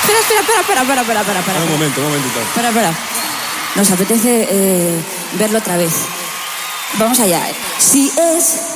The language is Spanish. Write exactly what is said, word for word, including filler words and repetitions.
Espera, espera, espera, espera, espera, espera, espera, espera. Un momento, un momentito. Espera, espera. Nos apetece eh, verlo otra vez. Vamos allá. Si es